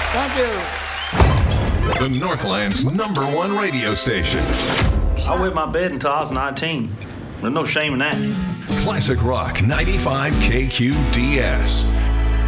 Thank you. The Northland's #1 radio station. I wet my bed until I was 19. There's no shame in that. Classic Rock 95 KQDS.